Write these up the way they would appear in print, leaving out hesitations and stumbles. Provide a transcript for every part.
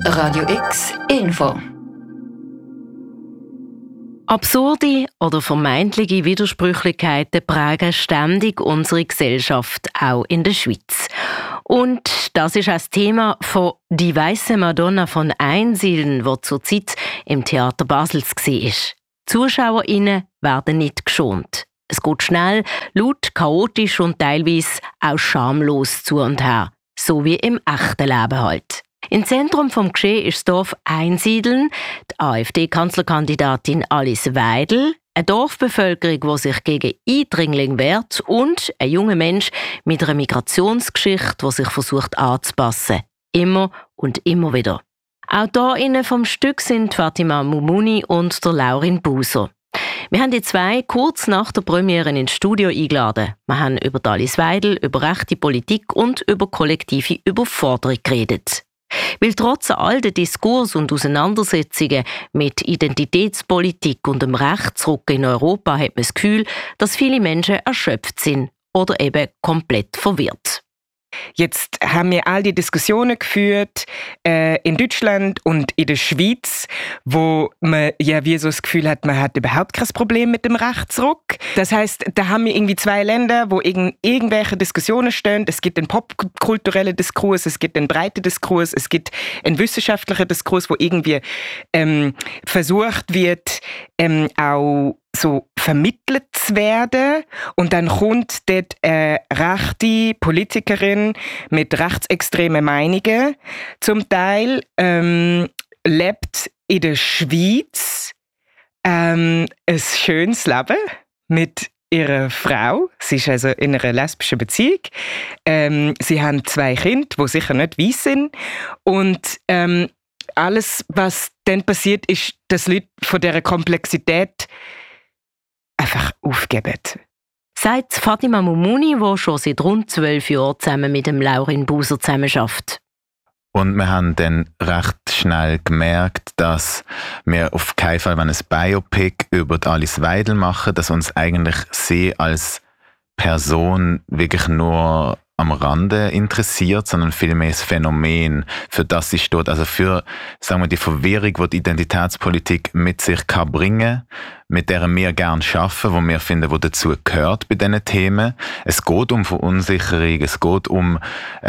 Radio X Info. Absurde oder vermeintliche Widersprüchlichkeiten prägen ständig unsere Gesellschaft, auch in der Schweiz. Und das ist auch das Thema von «Die weiße Madonna von Einsiedlen», die zurzeit im Theater Basel zu sehen ist. Die ZuschauerInnen werden nicht geschont. Es geht schnell, laut, chaotisch und teilweise auch schamlos zu und her. So wie im echten Leben halt. Im Zentrum des Geschehens ist das Dorf Einsiedeln, die AfD-Kanzlerkandidatin Alice Weidel, eine Dorfbevölkerung, die sich gegen Eindringlinge wehrt und ein junger Mensch mit einer Migrationsgeschichte, der sich versucht anzupassen. Immer und immer wieder. Auch hier innen vom Stück sind Fatima Mumuni und der Laurin Buser. Wir haben die zwei kurz nach der Premiere ins Studio eingeladen. Wir haben über Alice Weidel, über rechte Politik und über kollektive Überforderung geredet. Weil trotz all der Diskurs und Auseinandersetzungen mit Identitätspolitik und dem Rechtsruck in Europa hat man das Gefühl, dass viele Menschen erschöpft sind oder eben komplett verwirrt. Jetzt haben wir all die Diskussionen geführt in Deutschland und in der Schweiz, wo man ja wie so das Gefühl hat, man hat überhaupt kein Problem mit dem Rechtsruck. Das heisst, da haben wir irgendwie zwei Länder, wo irgendwelche Diskussionen stehen. Es gibt einen popkulturellen Diskurs, es gibt einen breiten Diskurs, es gibt einen wissenschaftlichen Diskurs, wo irgendwie versucht wird, auch so vermittelt zu werden. Und dann kommt dort eine rechte Politikerin mit rechtsextremen Meinungen. Zum Teil lebt in der Schweiz ein schönes Leben mit ihrer Frau. Sie ist also in einer lesbischen Beziehung. Sie haben 2 Kinder, die sicher nicht weiss sind. Und alles, was dann passiert, ist, dass Leute von dieser Komplexität einfach aufgeben. Sagt Fatima Mumuni, die schon seit rund 12 Jahren zusammen mit dem Laurin Buser zusammenarbeitet. Und wir haben dann recht schnell gemerkt, dass wir auf keinen Fall ein Biopic über die Alice Weidel machen, dass uns eigentlich sie als Person wirklich nur am Rande interessiert, sondern vielmehr das Phänomen, für das sie steht. Also für, sagen wir, die Verwirrung, die die Identitätspolitik mit sich kann bringen, mit der wir gerne arbeiten, wo wir finden, wo dazu gehört bei diesen Themen. Es geht um Verunsicherung, es geht um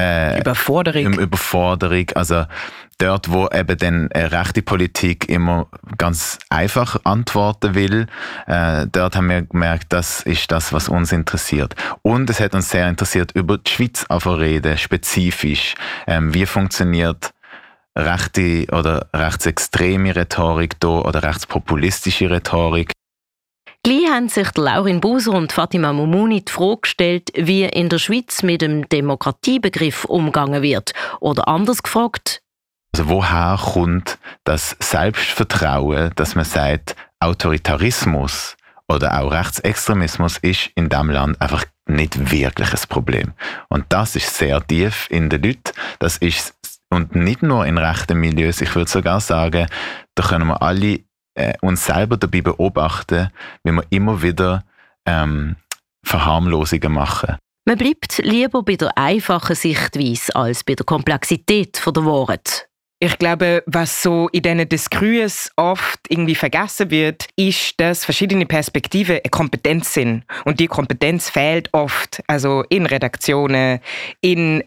Überforderung. Also dort, wo eben dann eine rechte Politik immer ganz einfach antworten will, dort haben wir gemerkt, das ist das, was uns interessiert. Und es hat uns sehr interessiert, über die Schweiz reden, spezifisch. Wie funktioniert rechte oder rechtsextreme Rhetorik da oder rechtspopulistische Rhetorik? Gleich haben sich Laurin Buser und Fatima Mumuni die Frage gestellt, wie in der Schweiz mit dem Demokratiebegriff umgegangen wird. Oder anders gefragt: Also woher kommt das Selbstvertrauen, dass man sagt, Autoritarismus oder auch Rechtsextremismus ist in diesem Land einfach nicht wirklich ein Problem. Und das ist sehr tief in den Leuten. Das ist, und nicht nur in rechten Milieus, ich würde sogar sagen, da können wir alle uns selber dabei beobachten, wie wir immer wieder Verharmlosungen machen. Man bleibt lieber bei der einfachen Sichtweise als bei der Komplexität der Wahrheit. Ich glaube, was so in diesen Diskursen oft irgendwie vergessen wird, ist, dass verschiedene Perspektiven eine Kompetenz sind. Und die Kompetenz fehlt oft, also in Redaktionen, in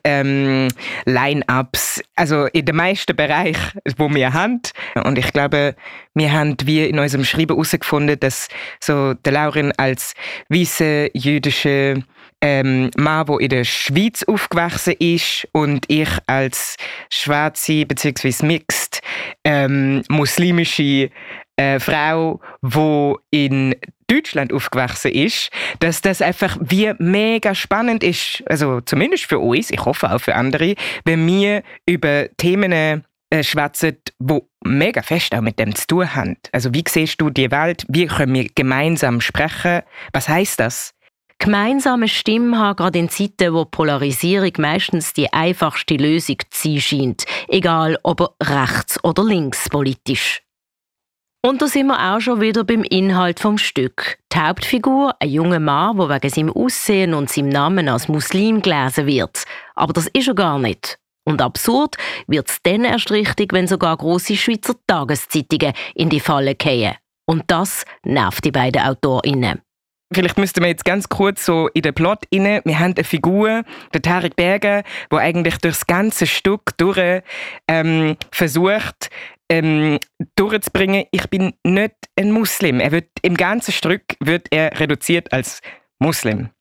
Line-Ups, also in den meisten Bereichen, wo wir haben. Und ich glaube, wir haben wie in unserem Schreiben herausgefunden, dass so der Laurin als weisse jüdische Mann, der in der Schweiz aufgewachsen ist, und ich als schwarze bzw. mixed muslimische Frau, die in Deutschland aufgewachsen ist, dass das einfach wie mega spannend ist, also zumindest für uns, ich hoffe auch für andere, wenn wir über Themen schwätzen, die mega fest auch mit dem zu tun haben. Also wie siehst du die Welt? Wie können wir gemeinsam sprechen? Was heisst das? Gemeinsame Stimmen haben gerade in Zeiten, wo Polarisierung meistens die einfachste Lösung zu sein scheint, egal ob rechts- oder linkspolitisch. Und da sind wir auch schon wieder beim Inhalt vom Stück. Die Hauptfigur, ein junger Mann, der wegen seinem Aussehen und seinem Namen als Muslim gelesen wird. Aber das ist er gar nicht. Und absurd wird es dann erst richtig, wenn sogar grosse Schweizer Tageszeitungen in die Falle fallen. Und das nervt die beiden AutorInnen. Vielleicht müssten wir jetzt ganz kurz so in den Plot rein. Wir haben eine Figur, der Tarek Berger, der eigentlich durchs ganze Stück durch versucht, durchzubringen, ich bin nicht ein Muslim. Im ganzen Stück wird er reduziert als Muslim.